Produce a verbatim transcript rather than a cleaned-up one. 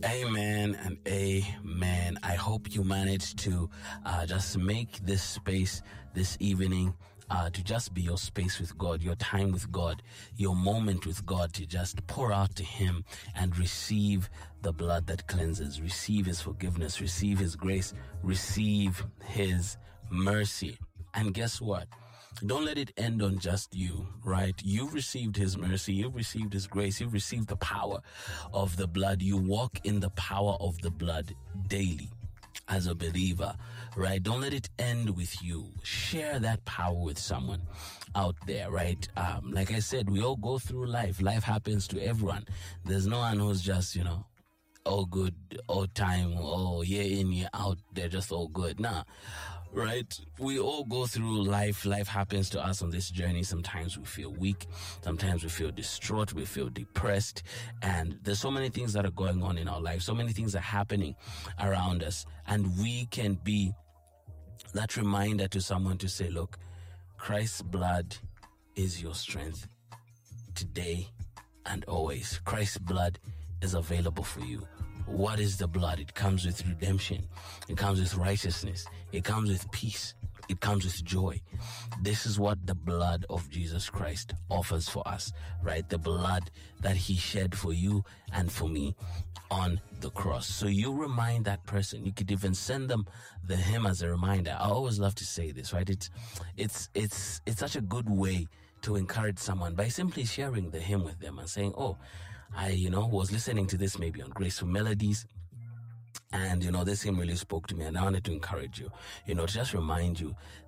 Amen and amen. I hope you managed to uh, just make this space this evening uh, to just be your space with God, your time with God, your moment with God, to just pour out to Him and receive the blood that cleanses, receive His forgiveness, receive His grace, receive His mercy. And guess what? Don't let it end on just you, right? You've received His mercy. You've received His grace. You've received the power of the blood. You walk in the power of the blood daily as a believer, right? Don't let it end with you. Share that power with someone out there, right? Um, like I said, we all go through life. Life happens to everyone. There's no one who's just, you know, all good, all time, all year in, year out. They're just all good. Nah. Right? We all go through life. Life happens to us on this journey. Sometimes we feel weak. Sometimes we feel distraught. We feel depressed. And there's so many things that are going on in our life. So many things are happening around us. And we can be that reminder to someone to say, look, Christ's blood is your strength today and always. Christ's blood is available for you. What is the blood? It comes with redemption. It comes with righteousness. It comes with peace. It comes with joy. This is what the blood of Jesus Christ offers for us, right? The blood that He shed for you and for me on the cross. So you remind that person. You could even send them the hymn as a reminder. I always love to say this, right? It's, it's, it's, it's such a good way to encourage someone by simply sharing the hymn with them and saying, oh, I, you know, was listening to this maybe on Graceful Melodies, and, you know, this hymn really spoke to me, and I wanted to encourage you, you know, to just remind you